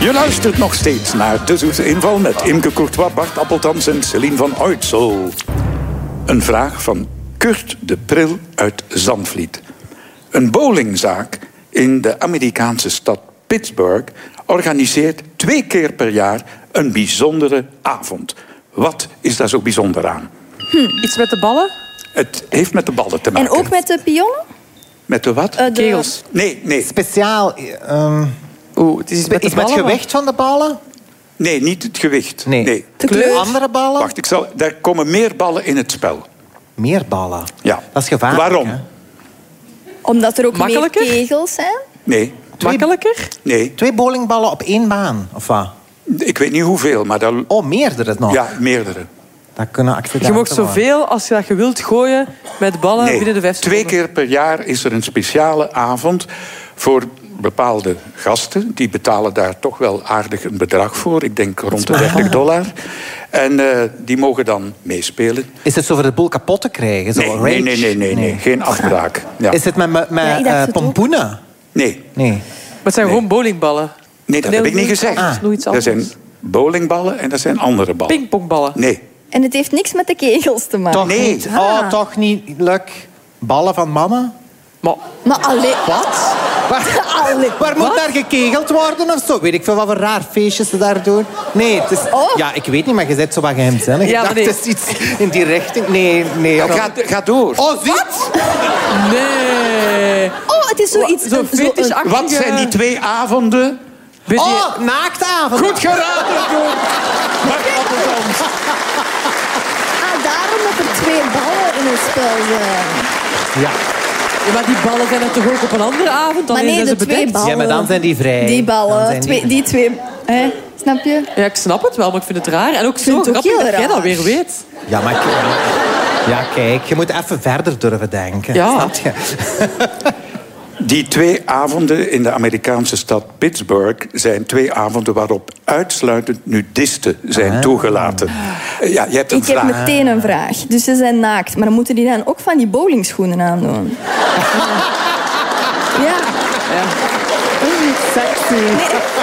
Je luistert nog steeds naar De Zoete Inval met Imke Courtois, Bart Appeltans en Céline van Uytsel. Een vraag van Kurt de Pril uit Zandvliet. Een bowlingzaak in de Amerikaanse stad Pittsburgh organiseert 2 keer per jaar een bijzondere avond. Wat is daar zo bijzonder aan? Iets met de ballen? Het heeft met de ballen te maken. En ook met de pionnen? Met de wat? Kegels. Nee. Speciaal. Het is iets met de Is met ballen. het gewicht van de ballen? Nee, niet het gewicht. Nee. De kleur? Andere ballen? Wacht, daar komen meer ballen in het spel. Meer ballen? Ja. Dat is gevaarlijk. Waarom? Hè? Omdat er ook Makkelijker? meer kegels zijn? Nee. Makkelijker? Nee. 2 bowlingballen op 1 baan, of wat? Ik weet niet hoeveel, maar dat... Oh, meerdere nog? Ja, meerdere. Dat kunnen accidenten Je mag zoveel als je dat je wilt gooien met ballen binnen de 5 2 seconden. keer per jaar is er een speciale avond voor bepaalde gasten. Die betalen daar toch wel aardig een bedrag voor. Ik denk rond de $30. En die mogen dan meespelen. Is het zo voor de boel kapot te krijgen? Zo rage? Nee. Geen afbraak. Ja. Is het met Ja, ik dacht het ook. pompoenen? Nee. Nee. Maar het zijn gewoon bowlingballen. Nee, dat heb ik niet gezegd. Dat is nog iets Er anders. zijn bowlingballen en er zijn andere ballen. Pingpongballen. Nee. En het heeft niks met de kegels te maken? Toch Nee. niet? Oh, toch niet. Leuk. Ballen van mannen? Maar Maar alleen... Wat? Waar moet daar gekegeld worden of zo? Weet ik veel wat voor raar feestjes ze daar doen? Nee, het is... Oh. Ja, ik weet niet, maar je bent zo wat geheimzinnig. Ja, Ik dacht, maar nee. het is iets in die richting. Nee. Ga door. Oh, ziet? nee. Oh, het is zoiets... Zo'n fetishachtige... Wat zijn die 2 avonden? Weet je- Oh, naaktavond. Goed geraden door Bart Appeltans. Daarom dat er 2 ballen in het spel zijn. Ja. Ja, maar die ballen zijn er toch ook op een andere avond? Dan Maar nee, zijn de ze 2 bedekt. ballen. Ja, maar dan zijn die vrij. Die Dan ballen, zijn die 2... Hè? Snap je? Ja, ik snap het wel, maar ik vind het raar. En ook zo vind het ook grappig heel dat jij raar. dat weer weet. Ja, maar... Ja, kijk, je moet even verder durven denken. Ja. Snap je? Die 2 avonden in de Amerikaanse stad Pittsburgh zijn 2 avonden waarop uitsluitend nudisten zijn toegelaten. Ja, je hebt een Ik heb vraag. meteen een vraag. Dus ze zijn naakt, maar dan moeten die dan ook van die bowlingschoenen aandoen? Ja. Ja. Sexy. Nee,